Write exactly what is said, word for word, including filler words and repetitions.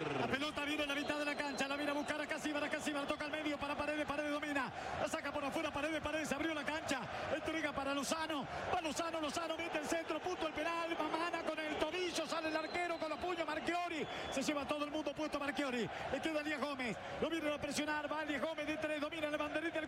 La pelota viene en la mitad de la cancha, la viene a buscar a Casíbar, a Casíbar, toca al medio para Paredes, Paredes domina, la saca por afuera, Paredes, Paredes, se abrió la cancha, entrega para Lozano, va Lozano, Lozano mete el centro, punto el penal, Mamana con el tobillo, sale el arquero con los puños, Marchiori, se lleva todo el mundo puesto Marchiori, le queda Elías Gómez, lo viene a presionar, va Elías Gómez de tres, domina la banderita